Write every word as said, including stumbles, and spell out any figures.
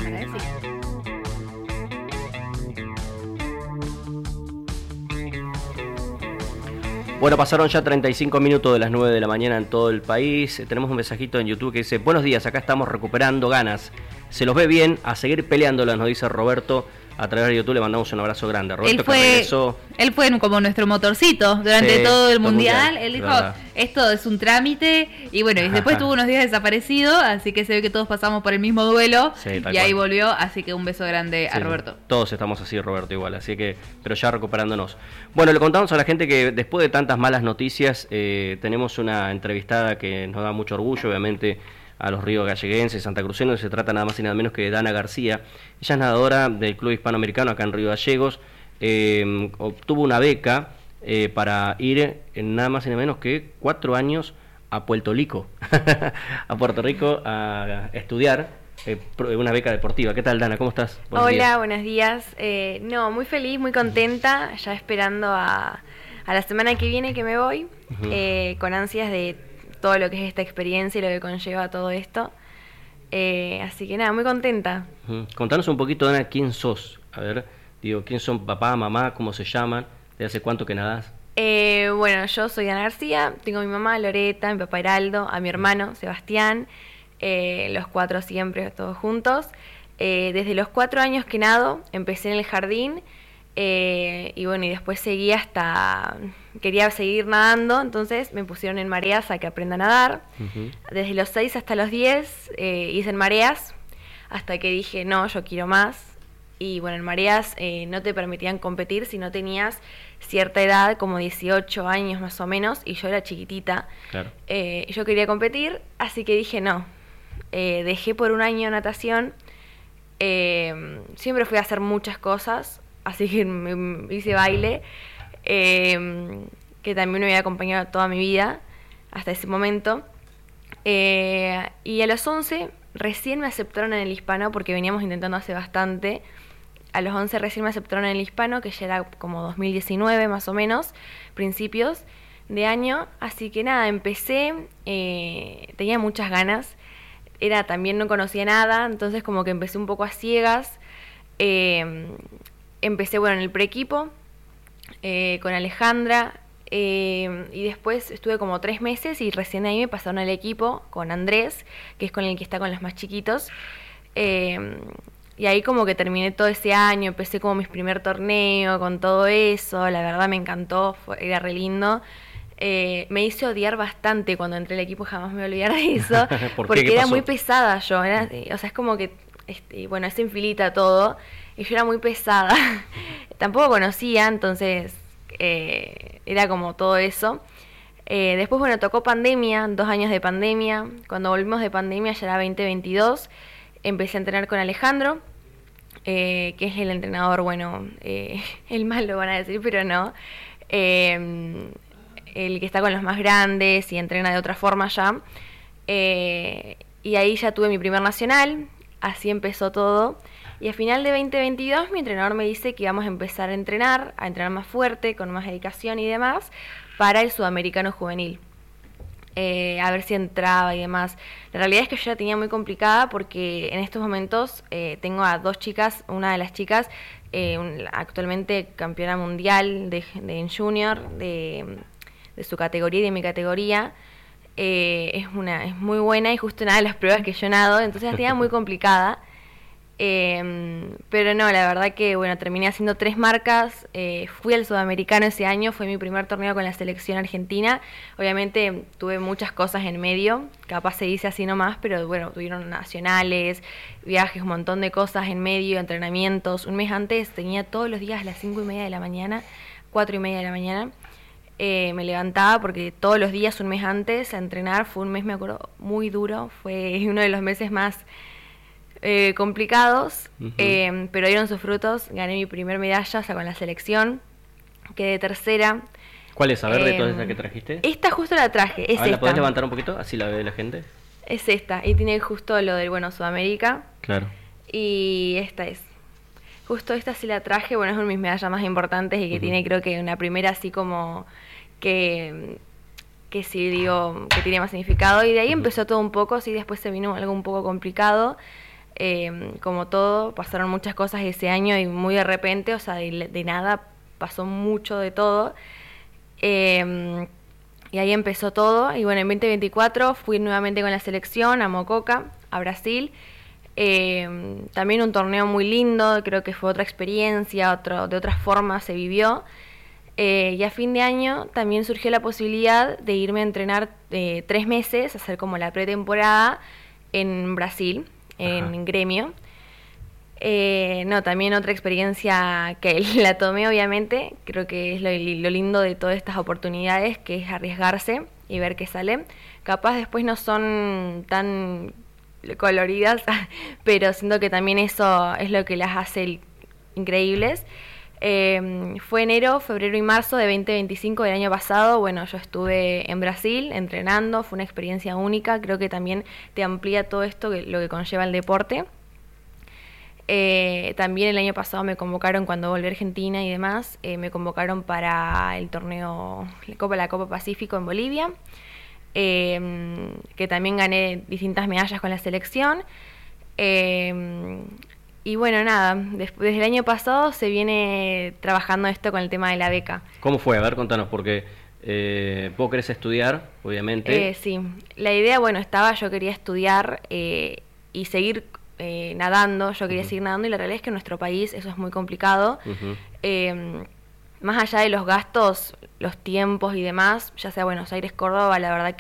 Agradecido. Bueno, pasaron ya treinta y cinco minutos de las nueve de la mañana en todo el país. Eh, tenemos un mensajito en YouTube que dice: buenos días, acá estamos recuperando ganas. Se los ve bien, a seguir peleándolas, nos dice Roberto. A través de YouTube le mandamos un abrazo grande. Roberto, él fue, que regresó. Él fue como nuestro motorcito durante Sí, todo el todo mundial. mundial, Él dijo, verdad. esto es un trámite. Y bueno, y después tuvo unos días desaparecido, así que se ve que todos pasamos por el mismo duelo. Sí, tal y ahí cual. volvió, así que un beso grande Sí, a Roberto. Todos estamos así, Roberto, igual, así que, pero ya recuperándonos. Bueno, le contamos a la gente que después de tantas malas noticias, eh, tenemos una entrevistada que nos da mucho orgullo, obviamente, a los ríos galleguenses, santacruceños. Se trata nada más y nada menos que de Dana García. Ella es nadadora del Club Hispanoamericano acá en Río Gallegos. Eh, obtuvo una beca eh, para ir en nada más y nada menos que cuatro años a Puerto Rico, a Puerto Rico a estudiar eh, una beca deportiva. ¿Qué tal, Dana? ¿Cómo estás? Buenos Hola, días. buenos días. Eh, no, muy feliz, muy contenta, ya esperando a, a la semana que viene que me voy, uh-huh. eh, con ansias de todo lo que es esta experiencia y lo que conlleva todo esto. Eh, así que nada, muy contenta. Uh-huh. Contanos un poquito, Dana, quién sos. A ver, digo, ¿quién son papá, mamá, cómo se llaman? ¿De hace cuánto que nadás? Eh, bueno, yo soy Dana García, tengo a mi mamá Loreta, mi papá Heraldo, a mi hermano Sebastián, eh, los cuatro siempre todos juntos. Eh, desde los cuatro años que nado, empecé en el jardín. Eh, y bueno, y después seguí hasta... Quería seguir nadando, entonces me pusieron en mareas a que aprenda a nadar. Uh-huh. Desde los seis hasta los diez eh, hice en mareas, hasta que dije, no, yo quiero más. Y bueno, en mareas eh, no te permitían competir si no tenías cierta edad, como dieciocho años más o menos, y yo era chiquitita. Claro. Eh, yo quería competir, así que dije, no. Eh, dejé por un año natación. Eh, siempre fui a hacer muchas cosas, así que me hice baile, eh, que también me había acompañado toda mi vida hasta ese momento. Eh, y a los once recién me aceptaron en el hispano, porque veníamos intentando hace bastante. A los once recién me aceptaron en el hispano, que ya era como dos mil diecinueve más o menos, principios de año. Así que nada, empecé, eh, tenía muchas ganas. Era también no conocía nada, entonces como que empecé un poco a ciegas. Eh, empecé bueno en el preequipo eh, con Alejandra eh, y después estuve como tres meses y recién ahí me pasaron al equipo con Andrés, que es con el que está con los más chiquitos. Eh, y ahí como que terminé todo ese año, empecé como mis primer torneo con todo eso, la verdad me encantó, fue, era re lindo. Eh, me hice odiar bastante cuando entré al equipo, jamás me voy a olvidar de eso. ¿Por porque qué? ¿Qué era pasó? muy pesada yo, era, o sea, es como que, este, bueno, es en filita todo, y yo era muy pesada. Tampoco conocía, entonces eh, era como todo eso. Eh, después, bueno, tocó pandemia, dos años de pandemia. Cuando volvimos de pandemia ya era veinte veintidós. Empecé a entrenar con Alejandro, eh, que es el entrenador, bueno, eh, el malo van a decir, pero no. Eh, el que está con los más grandes y entrena de otra forma ya. Eh, y ahí ya tuve mi primer nacional, así empezó todo. Y a final de veinte veintidós mi entrenador me dice que íbamos a empezar a entrenar, a entrenar más fuerte, con más dedicación y demás, para el sudamericano juvenil. Eh, a ver si entraba y demás. La realidad es que yo la tenía muy complicada porque en estos momentos eh, tengo a dos chicas, una de las chicas eh, un, actualmente campeona mundial de, de en junior, de, de su categoría y de mi categoría. Eh, es una es muy buena y justo una de las pruebas que yo nado, entonces la tenía muy complicada. Eh, pero no, la verdad que bueno, terminé haciendo tres marcas, eh, fui al sudamericano ese año, fue mi primer torneo con la selección argentina. Obviamente tuve muchas cosas en medio, capaz se dice así nomás, pero bueno, tuvieron nacionales, viajes, un montón de cosas en medio, entrenamientos. Un mes antes tenía todos los días a las cinco y media de la mañana, cuatro y media de la mañana, eh, me levantaba porque todos los días un mes antes a entrenar. Fue un mes, me acuerdo, muy duro, fue uno de los meses más Eh, complicados, uh-huh. eh, pero dieron sus frutos. Gané mi primer medalla, o sea, con la selección, quedé tercera. ¿Cuál es? A ver, eh, de todas esas que trajiste. Esta justo la traje, es a ver, ¿la esta. podés levantar un poquito? Así la ve la gente. Es esta, y tiene justo lo del, bueno, Sudamérica. Claro. Y esta es. Justo esta sí la traje, bueno, es una de mis medallas más importantes y que uh-huh. tiene, creo que una primera así como que... que sí, digo, que tiene más significado. Y de ahí uh-huh. empezó todo un poco, sí, después se vino algo un poco complicado. Eh, como todo, pasaron muchas cosas ese año y muy de repente, o sea, de, de nada pasó mucho de todo. Eh, y ahí empezó todo. Y bueno, en veinte veinticuatro fui nuevamente con la selección a Mococa, a Brasil. Eh, también un torneo muy lindo, creo que fue otra experiencia, otro, de otras formas se vivió. Eh, y a fin de año también surgió la posibilidad de irme a entrenar eh, tres meses, hacer como la pretemporada en Brasil, en Ajá. Gremio. Eh, no, también otra experiencia que la tomé obviamente, creo que es lo, lo lindo de todas estas oportunidades, que es arriesgarse y ver qué sale. Capaz después no son tan coloridas, pero siento que también eso es lo que las hace increíbles. Eh, fue enero, febrero y marzo de veinte veinticinco del año pasado. Bueno, yo estuve en Brasil entrenando, fue una experiencia única, creo que también te amplía todo esto, que, lo que conlleva el deporte. Eh, también el año pasado me convocaron, cuando volví a Argentina y demás, eh, me convocaron para el torneo, la Copa, la Copa Pacífico en Bolivia, eh, que también gané distintas medallas con la selección. Eh, Y bueno, nada, desde el año pasado se viene trabajando esto con el tema de la beca. ¿Cómo fue? A ver, contanos, porque eh, vos querés estudiar, obviamente. Eh, sí, la idea, bueno, estaba, yo quería estudiar eh, y seguir eh, nadando, yo quería Uh-huh. seguir nadando y la realidad es que en nuestro país eso es muy complicado. Uh-huh. Eh, más allá de los gastos, los tiempos y demás, ya sea Buenos Aires, Córdoba, la verdad que